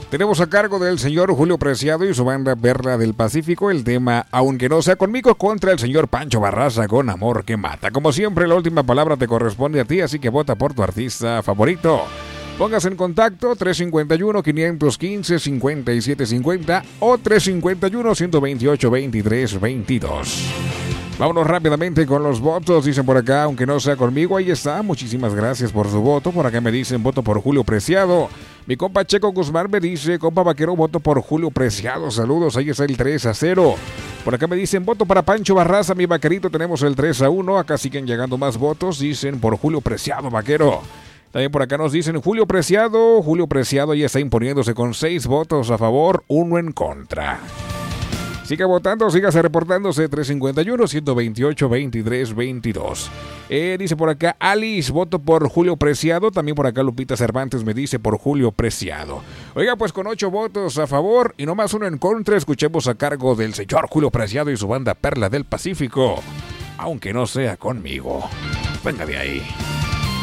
Tenemos a cargo del señor Julio Preciado y su banda Perla del Pacífico el tema Aunque no sea conmigo, contra el señor Pancho Barraza con Amor que Mata. Como siempre, la última palabra te corresponde a ti, así que vota por tu artista favorito. Póngase en contacto 351-515-5750 o 351-128-2322. Vámonos rápidamente con los votos. Dicen por acá, aunque no sea conmigo, ahí está. Muchísimas gracias por su voto. Por acá me dicen, voto por Julio Preciado. Mi compa Checo Guzmán me dice, compa Vaquero, voto por Julio Preciado. Saludos, ahí está el 3-0. Por acá me dicen, voto para Pancho Barraza, mi vaquerito. Tenemos el 3-1. Acá siguen llegando más votos. Dicen por Julio Preciado, vaquero. También por acá nos dicen Julio Preciado ya está imponiéndose con 6 votos a favor, 1 en contra. Siga votando, sígase reportándose 351-128-2322. Dice por acá Alice, voto por Julio Preciado. También por acá Lupita Cervantes me dice por Julio Preciado. Oiga, pues con 8 votos a favor y nomás 1 en contra, escuchemos a cargo del señor Julio Preciado y su banda Perla del Pacífico. Aunque no sea conmigo. Venga de ahí.